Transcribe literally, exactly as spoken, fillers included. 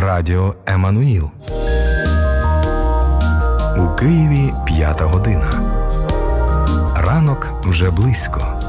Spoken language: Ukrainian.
Радіо Еммануїл. У Києві п'ята година. Ранок вже близько.